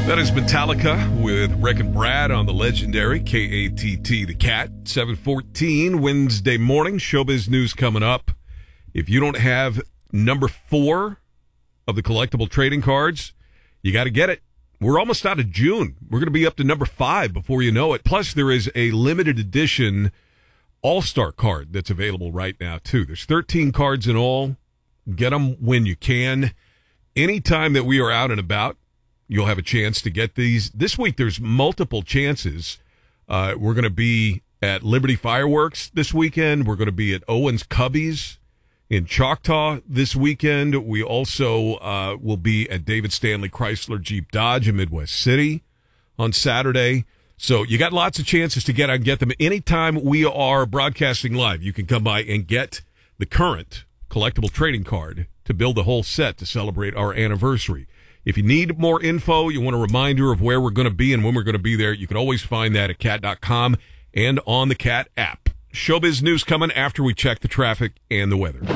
That is Metallica with Rick and Brad on the legendary KATT The Cat. 7:14 Wednesday morning. Showbiz news coming up. If you don't have number 4 of the collectible trading cards, you got to get it. We're almost out of June. We're going to be up to number 5 before you know it. Plus, there is a limited edition All-Star card that's available right now, too. There's 13 cards in all. Get them when you can. Anytime that we are out and about, you'll have a chance to get these. This week, there's multiple chances. We're going to be at Liberty Fireworks this weekend. We're going to be at Owens Cubbies in Choctaw this weekend. We also will be at David Stanley Chrysler Jeep Dodge in Midwest City on Saturday. So you got lots of chances to get them. Anytime we are broadcasting live, you can come by and get the current collectible trading card to build the whole set to celebrate our anniversary. If you need more info, you want a reminder of where we're going to be and when we're going to be there, you can always find that at cat.com and on the Cat app. Showbiz news coming after we check the traffic and the weather.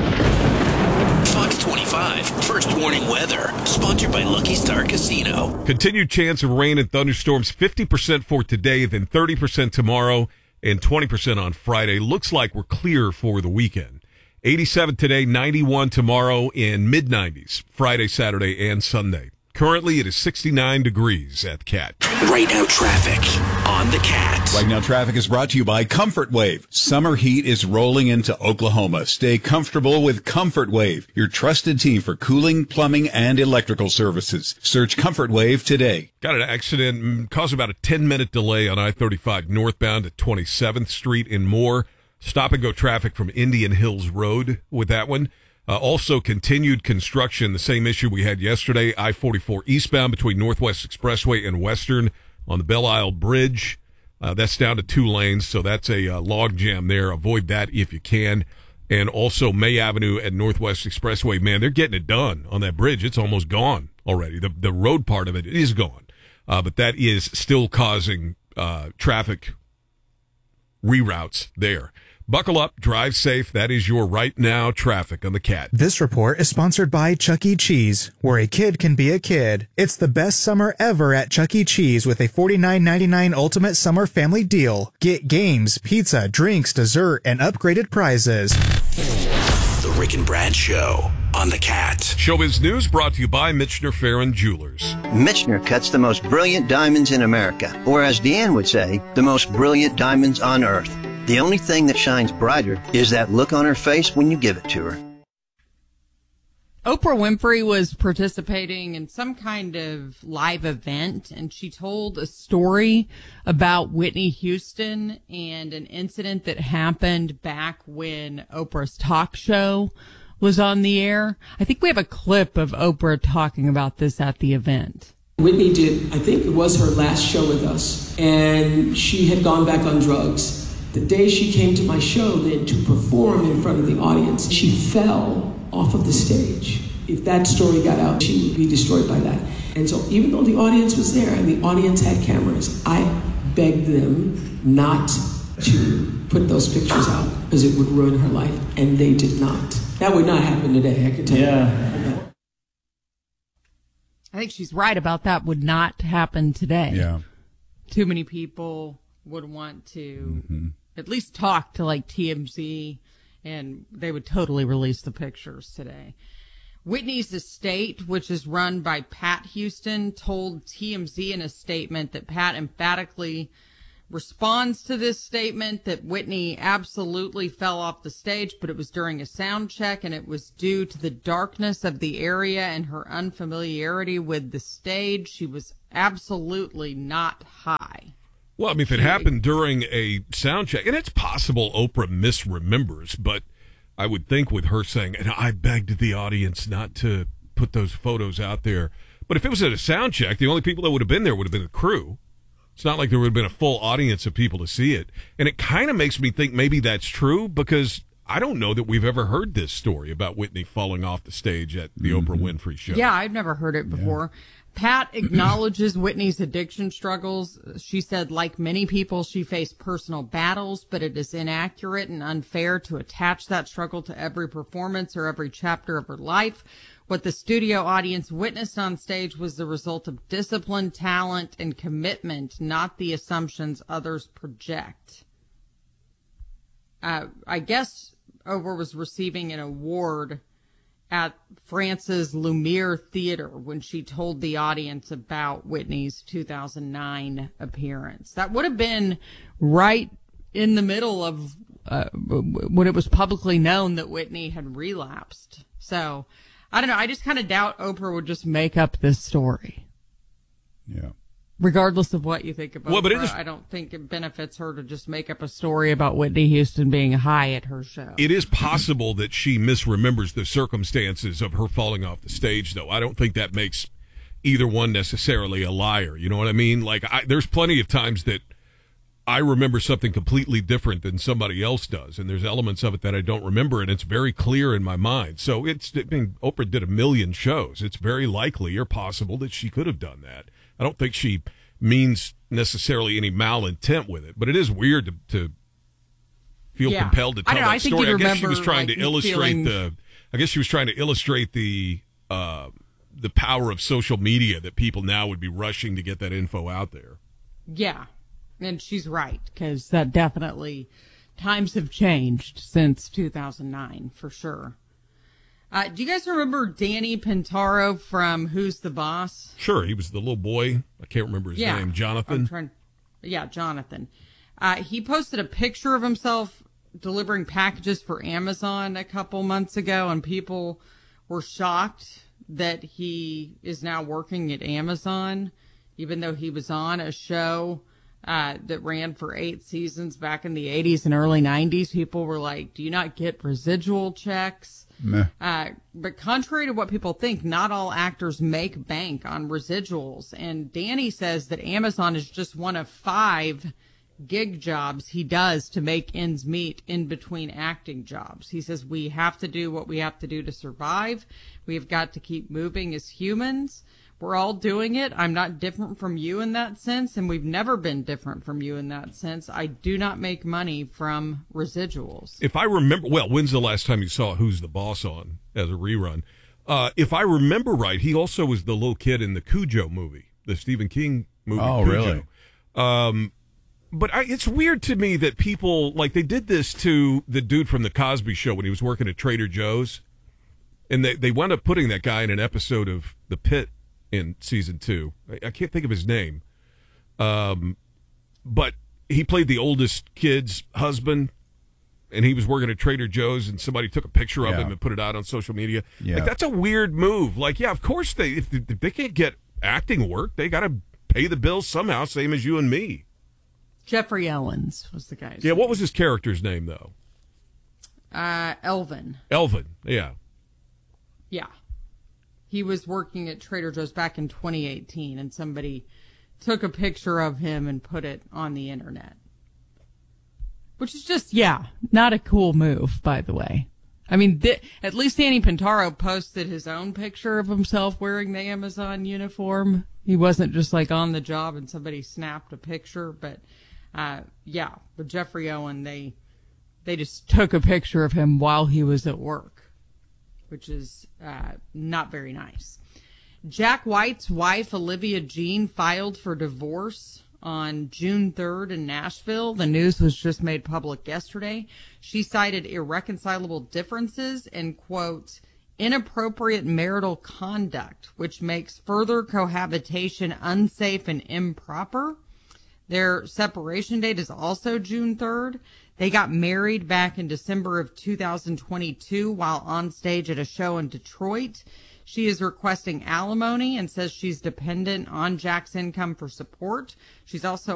Fox 25, first warning weather, sponsored by Lucky Star Casino. Continued chance of rain and thunderstorms, 50% for today, then 30% tomorrow, and 20% on Friday. Looks like we're clear for the weekend. 87 today, 91 tomorrow, and mid-90s, Friday, Saturday, and Sunday. Currently, it is 69 degrees at the Cat. Right now, traffic on the Cat. Right now, traffic is brought to you by Comfort Wave. Summer heat is rolling into Oklahoma. Stay comfortable with Comfort Wave, your trusted team for cooling, plumbing, and electrical services. Search Comfort Wave today. Got an accident, caused about a 10-minute delay on I-35 northbound at 27th Street in Moore. Stop-and-go traffic from Indian Hills Road with that one. Also, continued construction, the same issue we had yesterday, I-44 eastbound between Northwest Expressway and Western on the Belle Isle Bridge. That's down to 2 lanes, so that's a log jam there. Avoid that if you can. And also May Avenue and Northwest Expressway, man, they're getting it done on that bridge. It's almost gone already. The road part of it is gone, but that is still causing traffic reroutes there. Buckle up, drive safe. That is your right now traffic on the Cat. This report is sponsored by Chuck E. Cheese, where a kid can be a kid. It's the best summer ever at Chuck E. Cheese with a $49.99 Ultimate Summer Family Deal. Get games, pizza, drinks, dessert, and upgraded prizes. The Rick and Brad Show on the Cat. Showbiz News brought to you by Michener Farron Jewelers. Michener cuts the most brilliant diamonds in America, or as Deanne would say, the most brilliant diamonds on earth. The only thing that shines brighter is that look on her face when you give it to her. Oprah Winfrey was participating in some kind of live event, and she told a story about Whitney Houston and an incident that happened back when Oprah's talk show was on the air. I think we have a clip of Oprah talking about this at the event. Whitney did, I think it was her last show with us, and she had gone back on drugs. The day she came to my show then to perform in front of the audience, she fell off of the stage. If that story got out, she would be destroyed by that. And so even though the audience was there and the audience had cameras, I begged them not to put those pictures out because it would ruin her life, and they did not. That would not happen today, I can tell you. I think she's right about that. Would not happen today. Yeah. Too many people would want to at least talk to like TMZ, and they would totally release the pictures today. Whitney's estate, which is run by Pat Houston, told TMZ in a statement that Pat emphatically responds to this statement that Whitney absolutely fell off the stage, but it was during a sound check, and it was due to the darkness of the area and her unfamiliarity with the stage. She was absolutely not high. Well, I mean, if it happened during a sound check, and it's possible Oprah misremembers, but I would think with her saying, and I begged the audience not to put those photos out there. But if it was at a sound check, the only people that would have been there would have been the crew. It's not like there would have been a full audience of people to see it. And it kind of makes me think maybe that's true, because I don't know that we've ever heard this story about Whitney falling off the stage at the Oprah Winfrey Show. Yeah, I've never heard it before. Yeah. Pat acknowledges Whitney's addiction struggles. She said, like many people, she faced personal battles, but it is inaccurate and unfair to attach that struggle to every performance or every chapter of her life. What the studio audience witnessed on stage was the result of discipline, talent, and commitment, not the assumptions others project. I guess Oprah was receiving an award at France's Lumiere Theater when she told the audience about Whitney's 2009 appearance. That would have been right in the middle of when it was publicly known that Whitney had relapsed. So, I don't know. I just kind of doubt Oprah would just make up this story. Yeah. Regardless of what you think about Oprah, I don't think it benefits her to just make up a story about Whitney Houston being high at her show. It is possible that she misremembers the circumstances of her falling off the stage, though. I don't think that makes either one necessarily a liar. You know what I mean? Like, there's plenty of times that I remember something completely different than somebody else does, and there's elements of it that I don't remember, and it's very clear in my mind. So Oprah did 1 million shows. It's very likely or possible that she could have done that. I don't think she means necessarily any malintent with it, but it is weird to feel compelled to tell that story. I guess she was trying to illustrate the power of social media, that people now would be rushing to get that info out there. Yeah. And she's right, because that definitely, times have changed since 2009, for sure. Do you guys remember Danny Pintaro from Who's the Boss? Sure, he was the little boy. I can't remember his name. Jonathan? Jonathan. He posted a picture of himself delivering packages for Amazon a couple months ago, and people were shocked that he is now working at Amazon, even though he was on a show that ran for 8 seasons back in the 80s and early 90s. People were like, do you not get residual checks? But contrary to what people think, not all actors make bank on residuals. And Danny says that Amazon is just one of 5 gig jobs he does to make ends meet in between acting jobs. He says we have to do what we have to do to survive. We've got to keep moving as humans. We're all doing it. I'm not different from you in that sense, and we've never been different from you in that sense. I do not make money from residuals. If I remember, well, when's the last time you saw Who's the Boss on as a rerun? If I remember right, he also was the little kid in the Cujo movie, the Stephen King movie. Oh, Cujo. Really? But it's weird to me that people, like, they did this to the dude from The Cosby Show when he was working at Trader Joe's, and they wound up putting that guy in an episode of The Pit in season 2. I can't think of his name. But he played the oldest kid's husband, and he was working at Trader Joe's, and somebody took a picture of him and put it out on social media. Yeah. Like, that's a weird move. Like, yeah, of course if they can't get acting work, they got to pay the bills somehow, same as you and me. Jeffrey Ellens was the guy's Yeah, name. what was his character's name, though? Elvin. Elvin, yeah. Yeah. He was working at Trader Joe's back in 2018, and somebody took a picture of him and put it on the internet. Which is just, not a cool move, by the way. I mean, at least Danny Pintaro posted his own picture of himself wearing the Amazon uniform. He wasn't just like on the job and somebody snapped a picture. But, with Jeffrey Owen, they just took a picture of him while he was at work, which is not very nice. Jack White's wife, Olivia Jean, filed for divorce on June 3rd in Nashville. The news was just made public yesterday. She cited irreconcilable differences and, quote, inappropriate marital conduct, which makes further cohabitation unsafe and improper. Their separation date is also June 3rd. They got married back in December of 2022 while on stage at a show in Detroit. She is requesting alimony and says she's dependent on Jack's income for support. She's also